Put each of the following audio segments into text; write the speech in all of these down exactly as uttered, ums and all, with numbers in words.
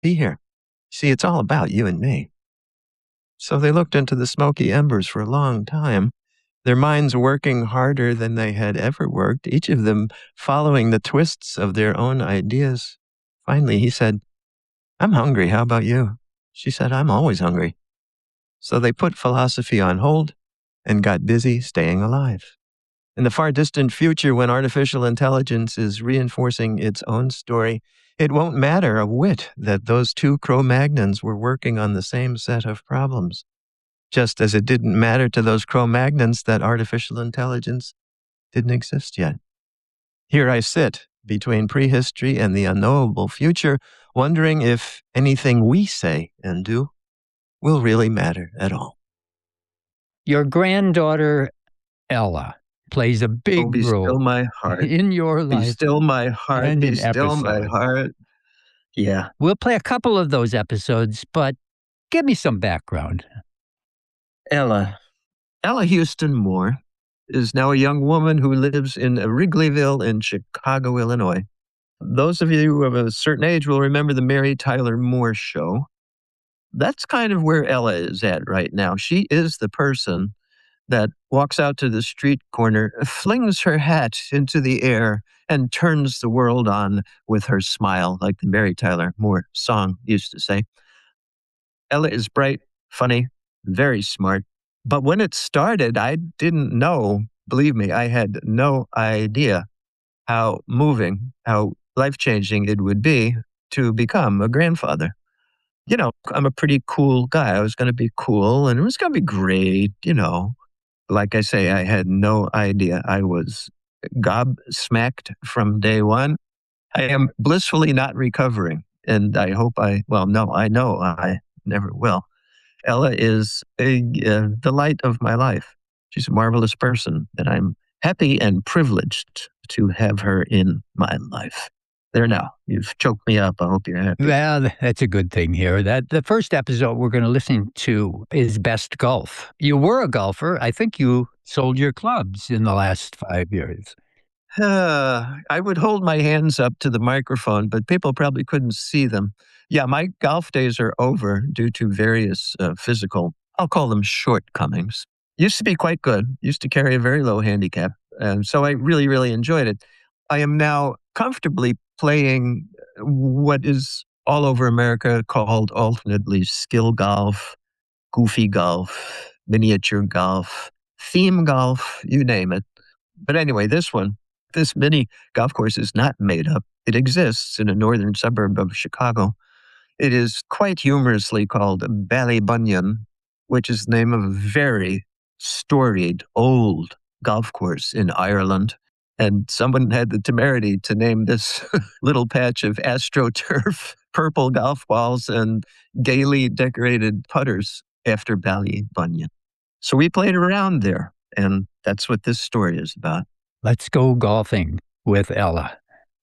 Be here. See, it's all about you and me." So they looked into the smoky embers for a long time, their minds working harder than they had ever worked, each of them following the twists of their own ideas. Finally, he said, "I'm hungry. How about you?" She said, "I'm always hungry." So they put philosophy on hold and got busy staying alive. In the far distant future, when artificial intelligence is reinforcing its own story, it won't matter a whit that those two Cro-Magnons were working on the same set of problems, just as it didn't matter to those Cro-Magnons that artificial intelligence didn't exist yet. Here I sit between prehistory and the unknowable future, wondering if anything we say and do will really matter at all. Your granddaughter, Ella, plays a big Oh, be role still my heart. in your Be life. still my heart. and Be an still my episode. heart. Yeah. We'll play a couple of those episodes, but give me some background. Ella. Ella Houston Moore is now a young woman who lives in Wrigleyville in Chicago, Illinois. Those of you of a certain age will remember the Mary Tyler Moore Show. That's kind of where Ella is at right now. She is the person that walks out to the street corner, flings her hat into the air, and turns the world on with her smile, like the Mary Tyler Moore song used to say. Ella is bright, funny, very smart. But when it started, I didn't know, believe me, I had no idea how moving, how life-changing it would be to become a grandfather. You know, I'm a pretty cool guy. I was going to be cool and it was going to be great, you know. Like I say, I had no idea. I was gobsmacked from day one. I am blissfully not recovering. And I hope I, well, no, I know I never will. Ella is a uh, delight of my life. She's a marvelous person, and I'm happy and privileged to have her in my life. There now. You've choked me up. I hope you're happy. Well, that's a good thing here. That the first episode we're going to listen to is Best Golf. You were a golfer. I think you sold your clubs in the last five years. Uh, I would hold my hands up to the microphone, but people probably couldn't see them. Yeah, my golf days are over due to various uh, physical, I'll call them shortcomings. Used to be quite good. Used to carry a very low handicap. And so I really, really enjoyed it. I am now comfortably playing what is all over America called alternately skill golf, goofy golf, miniature golf, theme golf, you name it. But anyway, this one, this mini golf course is not made up. It exists in a northern suburb of Chicago. It is quite humorously called Ballybunion, which is the name of a very storied old golf course in Ireland. And someone had the temerity to name this little patch of AstroTurf, purple golf balls, and gaily decorated putters after Ballybunion. So we played around there, and that's what this story is about. Let's go golfing with Ella.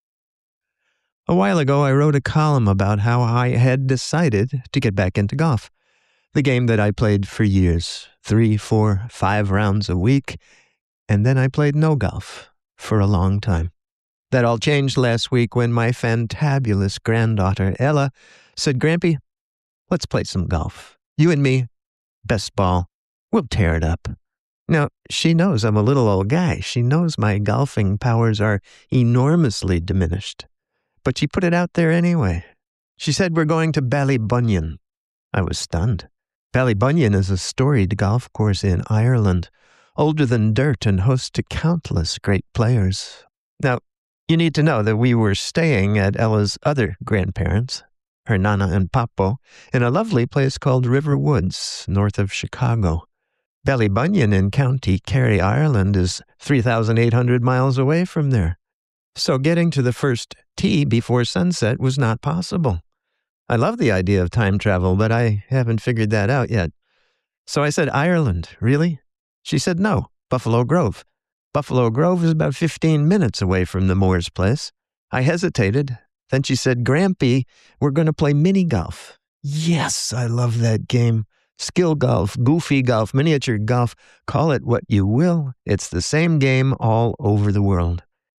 A while ago, I wrote a column about how I had decided to get back into golf. The game that I played for years, three, four, five rounds a week, and then I played no golf for a long time. That all changed last week when my fantabulous granddaughter, Ella, said, "Grampy, let's play some golf. You and me, best ball, we'll tear it up." Now, she knows I'm a little old guy. She knows my golfing powers are enormously diminished. But she put it out there anyway. She said we're going to Ballybunion. I was stunned. Ballybunion is a storied golf course in Ireland, older than dirt and host to countless great players. Now, you need to know that we were staying at Ella's other grandparents, her Nana and Papo, in a lovely place called River Woods, north of Chicago. Ballybunion in County Kerry, Ireland, is three thousand eight hundred miles away from there. So getting to the first tee before sunset was not possible. I love the idea of time travel, but I haven't figured that out yet. So I said, "Ireland, really?" She said, "No, Buffalo Grove." Buffalo Grove is about fifteen minutes away from the Moore's place. I hesitated. Then she said, "Grampy, we're going to play mini golf." Yes, I love that game. Skill golf, goofy golf, miniature golf, call it what you will. It's the same game all over the world.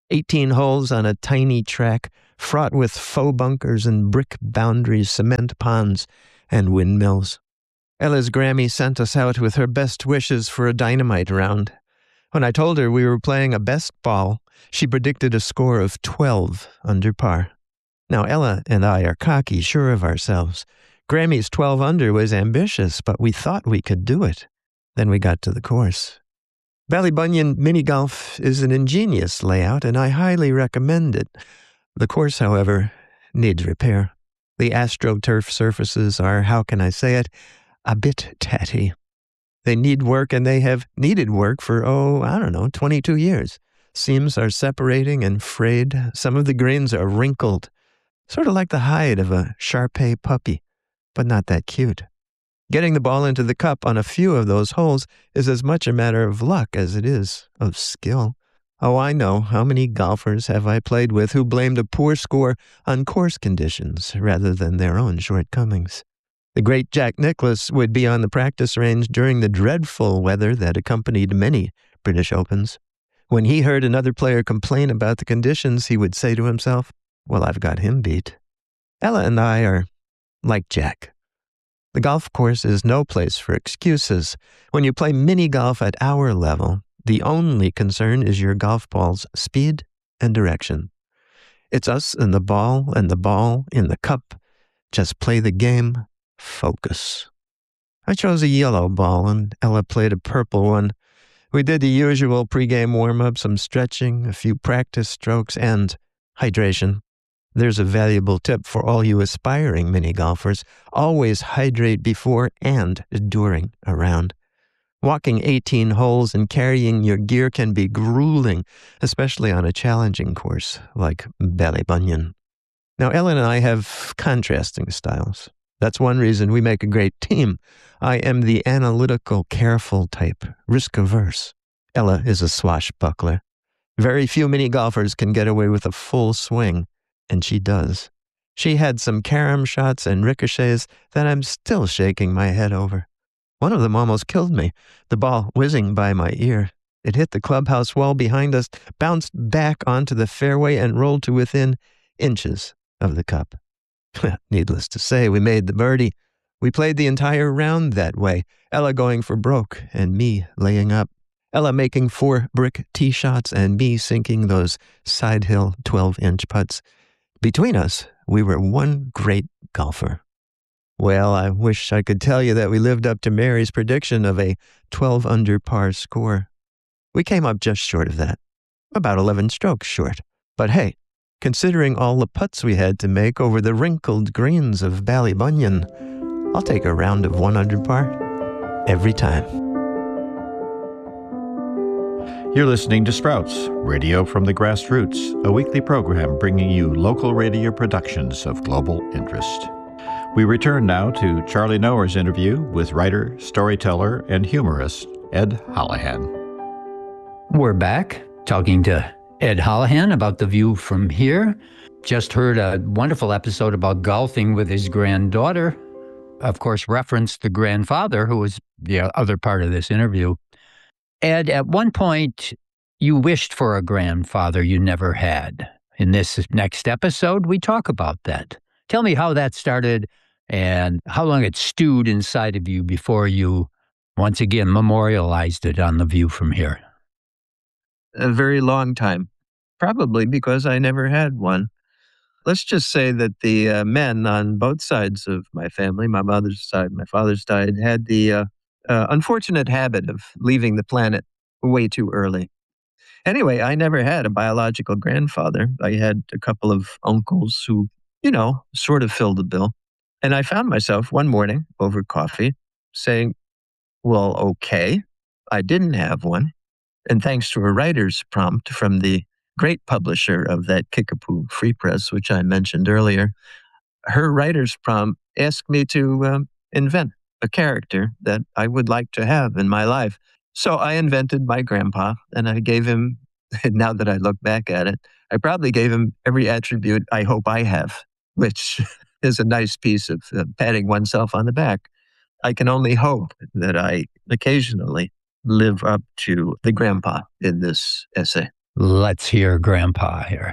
eighteen holes on a tiny track, fraught with faux bunkers and brick boundaries, cement ponds, and windmills. Ella's Grammy sent us out with her best wishes for a dynamite round. When I told her we were playing a best ball, she predicted a score of twelve under par. Now, Ella and I are cocky, sure of ourselves. Grammy's twelve under was ambitious, but we thought we could do it. Then we got to the course. Ballybunion Mini Golf is an ingenious layout, and I highly recommend it. The course, however, needs repair. The AstroTurf surfaces are, how can I say it, a bit tatty. They need work, and they have needed work for, oh, I don't know, twenty-two years. Seams are separating and frayed. Some of the greens are wrinkled, sort of like the hide of a Shar-Pei puppy, but not that cute. Getting the ball into the cup on a few of those holes is as much a matter of luck as it is of skill. Oh, I know. How many golfers have I played with who blamed a poor score on course conditions rather than their own shortcomings? The great Jack Nicklaus would be on the practice range during the dreadful weather that accompanied many British Opens. When he heard another player complain about the conditions, he would say to himself, well, I've got him beat. Ella and I are like Jack. The golf course is no place for excuses. When you play mini golf at our level, the only concern is your golf ball's speed and direction. It's us and the ball and the ball in the cup. Just play the game. Focus. I chose a yellow ball and Ella played a purple one. We did the usual pregame warm-up, some stretching, a few practice strokes, and hydration. There's a valuable tip for all you aspiring mini golfers. Always hydrate before and during a round. Walking eighteen holes and carrying your gear can be grueling, especially on a challenging course like Ballybunion. Now, Ellen and I have contrasting styles. That's one reason we make a great team. I am the analytical, careful type, risk-averse. Ella is a swashbuckler. Very few mini golfers can get away with a full swing, and she does. She had some carom shots and ricochets that I'm still shaking my head over. One of them almost killed me, the ball whizzing by my ear. It hit the clubhouse wall behind us, bounced back onto the fairway, and rolled to within inches of the cup. Needless to say, we made the birdie. We played the entire round that way, Ella going for broke and me laying up. Ella making four brick tee shots and me sinking those side hill twelve-inch putts. Between us, we were one great golfer. Well, I wish I could tell you that we lived up to Mary's prediction of a twelve under par score. We came up just short of that, about eleven strokes short. But hey, considering all the putts we had to make over the wrinkled greens of Ballybunion, I'll take a round of one under par every time. You're listening to Sprouts, Radio from the Grassroots, a weekly program bringing you local radio productions of global interest. We return now to Charlie Noer's interview with writer, storyteller, and humorist Ed Holohan. We're back talking to Ed Holohan about the view from here. Just heard a wonderful episode about golfing with his granddaughter. Of course, referenced the grandfather, who was the other part of this interview. Ed, at one point, you wished for a grandfather you never had. In this next episode, we talk about that. Tell me how that started and how long it stewed inside of you before you, once again, memorialized it on The View from Here. A very long time, probably because I never had one. Let's just say that the uh, men on both sides of my family, my mother's side, my father's side, had the uh, uh, unfortunate habit of leaving the planet way too early. Anyway, I never had a biological grandfather. I had a couple of uncles who, you know, sort of filled the bill. And I found myself one morning over coffee saying, well, okay, I didn't have one. And thanks to a writer's prompt from the great publisher of that Kickapoo Free Press, which I mentioned earlier, her writer's prompt asked me to um, invent a character that I would like to have in my life. So I invented my grandpa, and I gave him, now that I look back at it, I probably gave him every attribute I hope I have, which is a nice piece of uh, patting oneself on the back. I can only hope that I occasionally live up to the grandpa in this essay. Let's hear Grandpa here.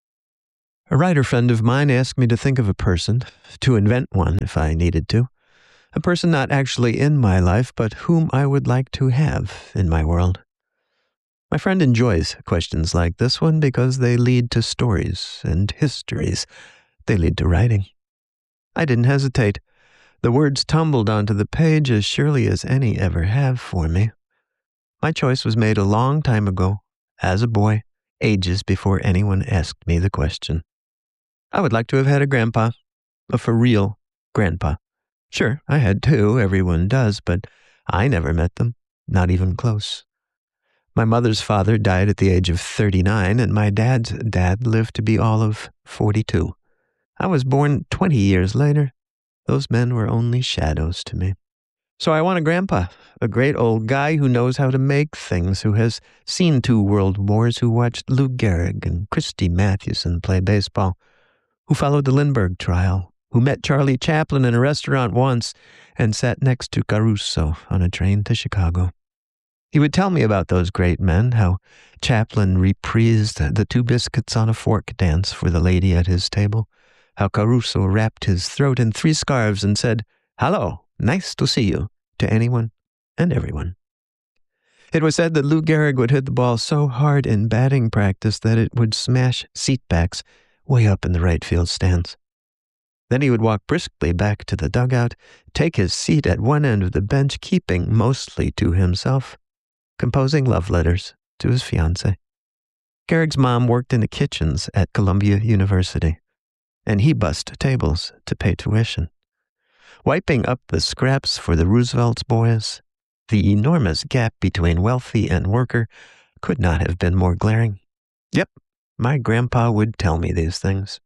A writer friend of mine asked me to think of a person, to invent one if I needed to. A person not actually in my life, but whom I would like to have in my world. My friend enjoys questions like this one because they lead to stories and histories. They lead to writing. I didn't hesitate. The words tumbled onto the page as surely as any ever have for me. My choice was made a long time ago, as a boy, ages before anyone asked me the question. I would like to have had a grandpa, a for real grandpa. Sure, I had two, everyone does, but I never met them, not even close. My mother's father died at the age of thirty-nine, and my dad's dad lived to be all of forty-two. I was born twenty years later. Those men were only shadows to me. So I want a grandpa, a great old guy who knows how to make things, who has seen two world wars, who watched Lou Gehrig and Christy Mathewson play baseball, who followed the Lindbergh trial, who met Charlie Chaplin in a restaurant once and sat next to Caruso on a train to Chicago. He would tell me about those great men, how Chaplin reprised the two biscuits on a fork dance for the lady at his table, how Caruso wrapped his throat in three scarves and said, "Hello, nice to see you," to anyone and everyone. It was said that Lou Gehrig would hit the ball so hard in batting practice that it would smash seatbacks way up in the right field stands. Then he would walk briskly back to the dugout, take his seat at one end of the bench, keeping mostly to himself, composing love letters to his fiancée. Gehrig's mom worked in the kitchens at Columbia University, and he bussed tables to pay tuition. Wiping up the scraps for the Roosevelt's boys, the enormous gap between wealthy and worker could not have been more glaring. Yep, my grandpa would tell me these things.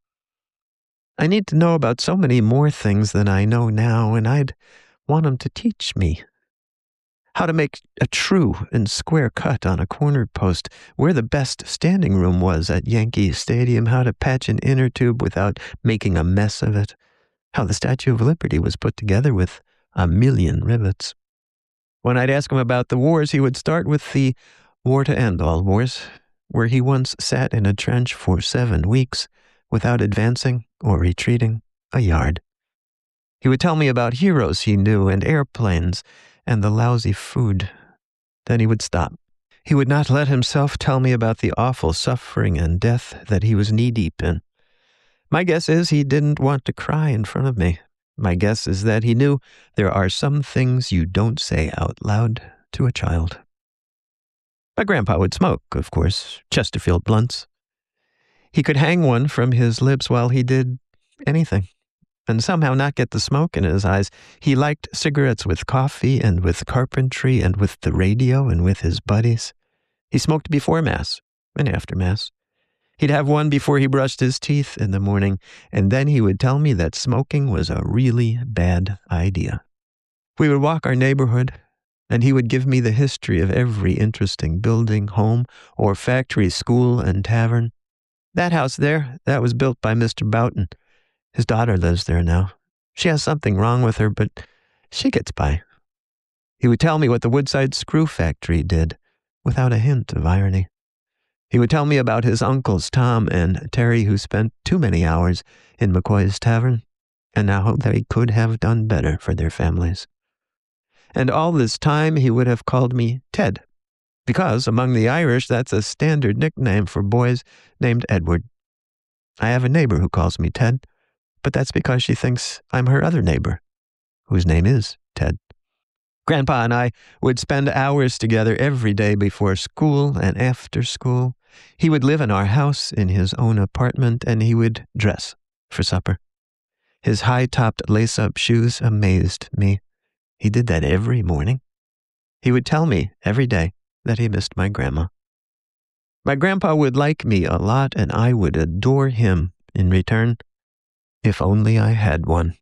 I need to know about so many more things than I know now, and I'd want him to teach me. How to make a true and square cut on a corner post, where the best standing room was at Yankee Stadium, how to patch an inner tube without making a mess of it, how the Statue of Liberty was put together with a million rivets. When I'd ask him about the wars, he would start with the war to end all wars, where he once sat in a trench for seven weeks without advancing or retreating a yard. He would tell me about heroes he knew and airplanes and the lousy food. Then he would stop. He would not let himself tell me about the awful suffering and death that he was knee-deep in. My guess is he didn't want to cry in front of me. My guess is that he knew there are some things you don't say out loud to a child. My grandpa would smoke, of course, Chesterfield blunts. He could hang one from his lips while he did anything, and somehow not get the smoke in his eyes. He liked cigarettes with coffee and with carpentry and with the radio and with his buddies. He smoked before Mass and after Mass. He'd have one before he brushed his teeth in the morning, and then he would tell me that smoking was a really bad idea. We would walk our neighborhood, and he would give me the history of every interesting building, home, or factory, school, and tavern. That house there, that was built by Mister Boughton. His daughter lives there now. She has something wrong with her, but she gets by. He would tell me what the Woodside Screw Factory did, without a hint of irony. He would tell me about his uncles, Tom and Terry, who spent too many hours in McCoy's Tavern, and now they could have done better for their families. And all this time he would have called me Ted, because among the Irish that's a standard nickname for boys named Edward. I have a neighbor who calls me Ted, but that's because she thinks I'm her other neighbor, whose name is Ted. Grandpa and I would spend hours together every day before school and after school. He would live in our house in his own apartment, and he would dress for supper. His high-topped lace-up shoes amazed me. He did that every morning. He would tell me every day that he missed my grandma. My grandpa would like me a lot, and I would adore him in return, if only I had one.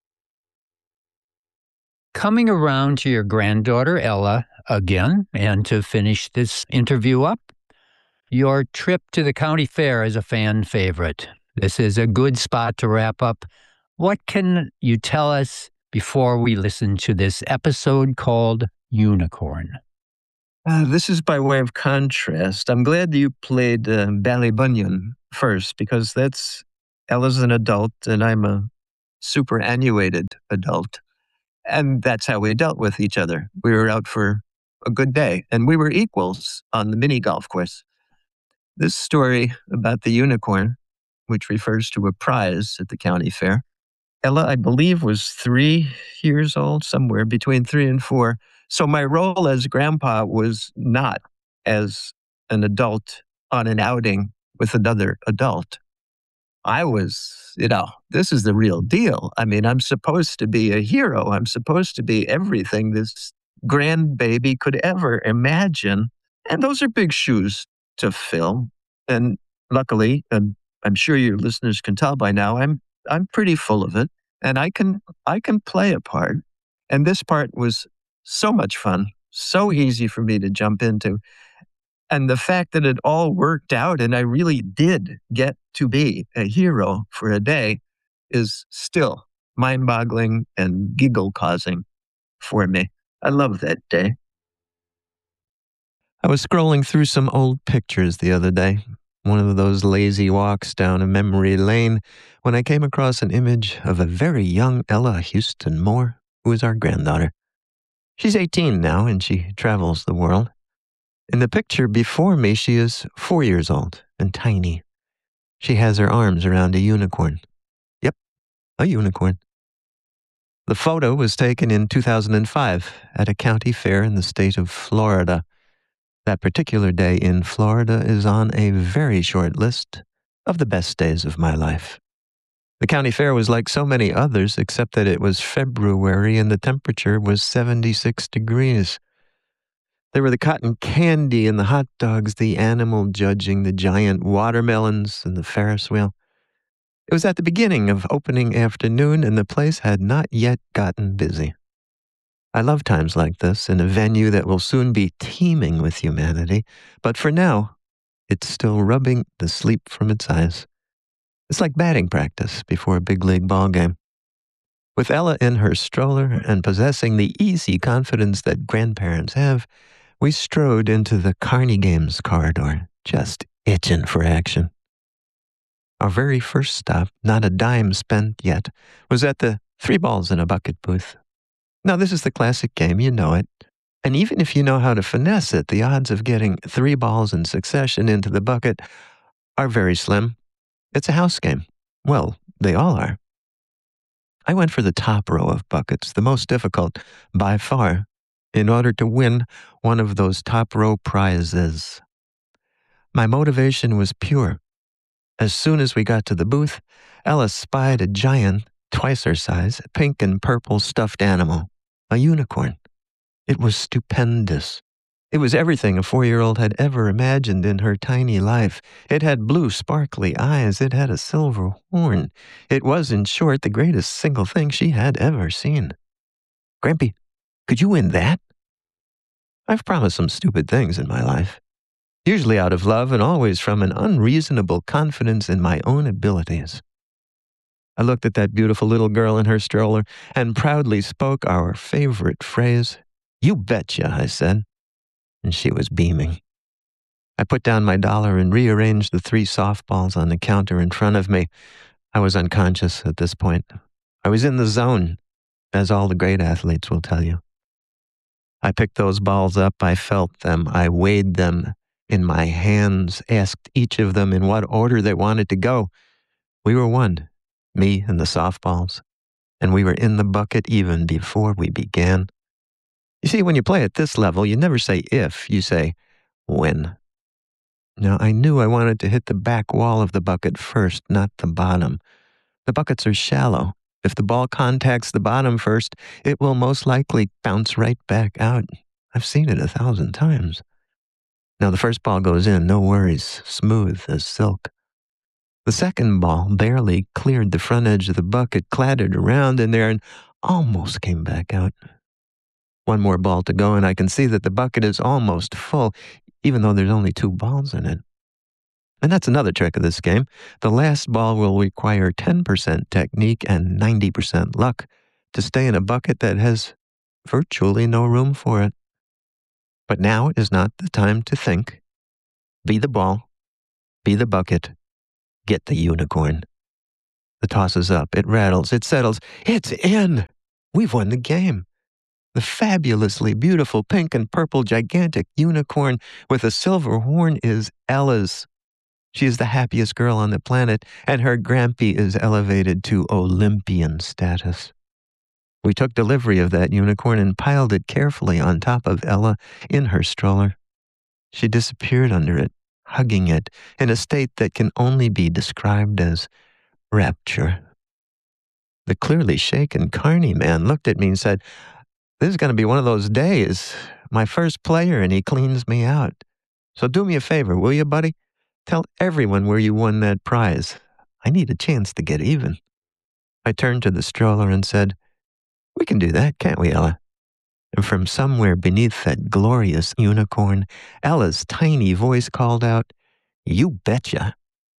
Coming around to your granddaughter, Ella, again, and to finish this interview up, your trip to the county fair is a fan favorite. This is a good spot to wrap up. What can you tell us before we listen to this episode called Unicorn? Uh, this is by way of contrast. I'm glad you played uh, Ballybunion first because that's Ella's an adult and I'm a superannuated adult. And that's how we dealt with each other. We were out for a good day and we were equals on the mini golf course. This story about the unicorn, which refers to a prize at the county fair. Ella, I believe, was three years old, somewhere between three and four. So my role as grandpa was not as an adult on an outing with another adult. I was, you know, this is the real deal. I mean, I'm supposed to be a hero. I'm supposed to be everything this grandbaby could ever imagine. And those are big shoes to fill. And luckily, and I'm sure your listeners can tell by now, I'm I'm pretty full of it. And I can I can play a part. And this part was so much fun, so easy for me to jump into. And the fact that it all worked out and I really did get to be a hero for a day is still mind boggling and giggle causing for me. I love that day. I was scrolling through some old pictures the other day, one of those lazy walks down a memory lane, when I came across an image of a very young Ella Houston Moore, who is our granddaughter. She's eighteen now and she travels the world. In the picture before me, she is four years old and tiny. She has her arms around a unicorn. Yep, a unicorn. The photo was taken in two thousand five at a county fair in the state of Florida. That particular day in Florida is on a very short list of the best days of my life. The county fair was like so many others, except that it was February and the temperature was seventy-six degrees. There were the cotton candy and the hot dogs, the animal judging, the giant watermelons, and the Ferris wheel. It was at the beginning of opening afternoon, and the place had not yet gotten busy. I love times like this in a venue that will soon be teeming with humanity, but for now, it's still rubbing the sleep from its eyes. It's like batting practice before a big league ball game. With Ella in her stroller and possessing the easy confidence that grandparents have, we strode into the Carney Games corridor, just itching for action. Our very first stop, not a dime spent yet, was at the three balls in a bucket booth. Now, this is the classic game, you know it. And even if you know how to finesse it, the odds of getting three balls in succession into the bucket are very slim. It's a house game. Well, they all are. I went for the top row of buckets, the most difficult by far, in order to win one of those top row prizes. My motivation was pure. As soon as we got to the booth, Ella spied a giant, twice her size, pink and purple stuffed animal, a unicorn. It was stupendous. It was everything a four-year-old had ever imagined in her tiny life. It had blue, sparkly eyes. It had a silver horn. It was, in short, the greatest single thing she had ever seen. Grampy, could you win that? I've promised some stupid things in my life, usually out of love and always from an unreasonable confidence in my own abilities. I looked at that beautiful little girl in her stroller and proudly spoke our favorite phrase. You betcha, I said. And she was beaming. I put down my dollar and rearranged the three softballs on the counter in front of me. I was unconscious at this point. I was in the zone, as all the great athletes will tell you. I picked those balls up, I felt them, I weighed them in my hands, asked each of them in what order they wanted to go. We were one, me and the softballs, and we were in the bucket even before we began. You see, when you play at this level, you never say if, you say when. Now, I knew I wanted to hit the back wall of the bucket first, not the bottom. The buckets are shallow. If the ball contacts the bottom first, it will most likely bounce right back out. I've seen it a thousand times. Now, the first ball goes in, no worries, smooth as silk. The second ball barely cleared the front edge of the bucket, clattered around in there, and almost came back out. One more ball to go, and I can see that the bucket is almost full, even though there's only two balls in it. And that's another trick of this game. The last ball will require ten percent technique and ninety percent luck to stay in a bucket that has virtually no room for it. But now is not the time to think. Be the ball. Be the bucket. Get the unicorn. The toss is up. It rattles. It settles. It's in. We've won the game. The fabulously beautiful pink and purple gigantic unicorn with a silver horn is Ella's. She is the happiest girl on the planet, and her Grampy is elevated to Olympian status. We took delivery of that unicorn and piled it carefully on top of Ella in her stroller. She disappeared under it, hugging it, in a state that can only be described as rapture. The clearly shaken Carney man looked at me and said, "This is going to be one of those days. My first player, and he cleans me out. So do me a favor, will you, buddy? Tell everyone where you won that prize. I need a chance to get even." I turned to the stroller and said, "We can do that, can't we, Ella?" And from somewhere beneath that glorious unicorn, Ella's tiny voice called out, "You betcha."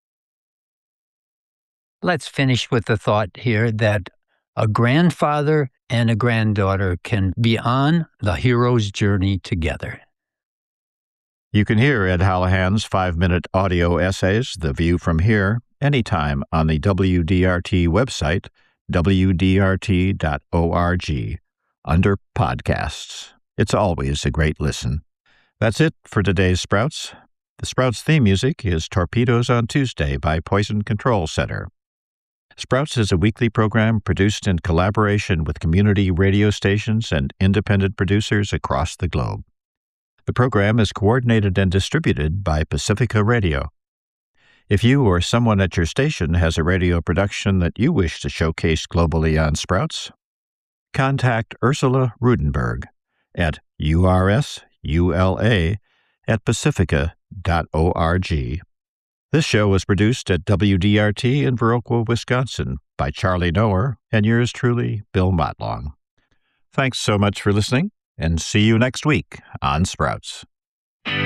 Let's finish with the thought here that a grandfather and a granddaughter can be on the hero's journey together. You can hear Ed Hallahan's five-minute audio essays, The View from Here, anytime on the W D R T website, W D R T dot org, under Podcasts. It's always a great listen. That's it for today's Sprouts. The Sprouts theme music is Torpedoes on Tuesday by Poison Control Center. Sprouts is a weekly program produced in collaboration with community radio stations and independent producers across the globe. The program is coordinated and distributed by Pacifica Radio. If you or someone at your station has a radio production that you wish to showcase globally on Sprouts, contact Ursula Rudenberg at ursula at pacifica dot org. This show was produced at W D R T in Viroqua, Wisconsin by Charlie Noer and yours truly, Bill Motlong. Thanks so much for listening, and see you next week on Sprouts.